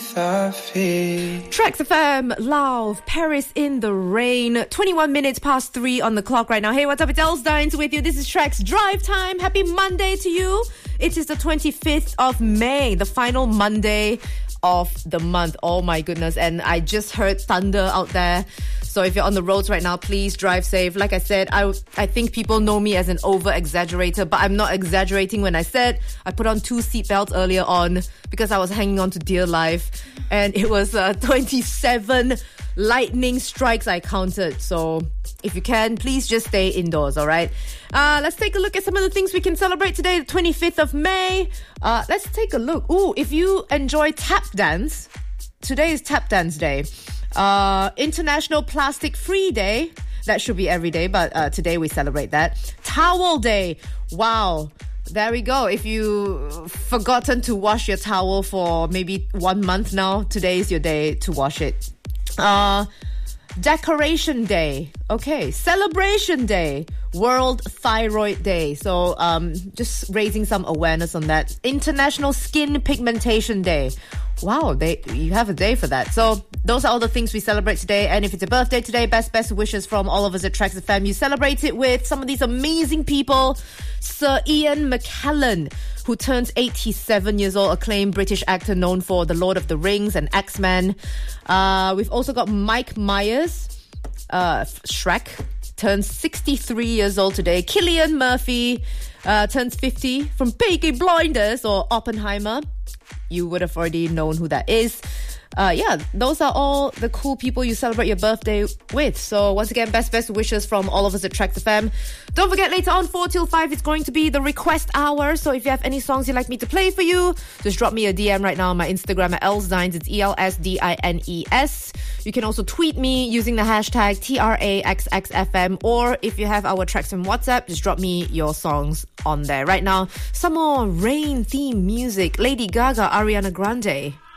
our feet. Tracks FM, Loud, Paris in the Rain. 21 minutes past 3 on the clock right now. Hey, what's up? It's Els Dines with you. This is Tracks Drive Time. Happy Monday to you. It is the 25th of May, the final Monday of the month. Oh my goodness. And I just heard thunder out there. So if you're on the roads right now, please drive safe. Like I said, I think people know me as an over-exaggerator, but I'm not exaggerating when I said I put on 2 seatbelts earlier on because I was hanging on to dear life. And it was 27 lightning strikes I counted. So if you can, please just stay indoors, all right? Let's take a look at some of the things we can celebrate today, the 25th of May. Let's take a look. Ooh, if you enjoy tap dance, today is Tap Dance Day. International Plastic Free Day. That should be every day, but today we celebrate that. Towel Day. Wow. There we go. If you've forgotten to wash your towel for maybe 1 month now, today is your day to wash it. Decoration Day. Okay. Celebration Day. World Thyroid Day. So just raising some awareness on that. International Skin Pigmentation Day. Wow, you have a day for that. So those are all the things we celebrate today. And if it's a birthday today, best wishes from all of us at Tracks FM. You celebrate it with some of these amazing people. Sir Ian McKellen, who turns 87 years old, acclaimed British actor known for The Lord of the Rings and X-Men. We've also got Mike Myers, Shrek, turns 63 years old today. Cillian Murphy turns 50 from Peaky Blinders or Oppenheimer. You would have already known who that is. Yeah, those are all the cool people you celebrate your birthday with. So once again, best wishes from all of us at Tracks FM. Don't forget, later on, 4 till 5, it's going to be the request hour. So if you have any songs you'd like me to play for you, just drop me a DM right now on my Instagram at ElsDines. It's ELSDINES. You can also tweet me using the hashtag TRAXXFM. Or if you have our Tracks from WhatsApp, just drop me your songs on there. Right now, some more rain-themed music. Lady Gaga, Ariana Grande.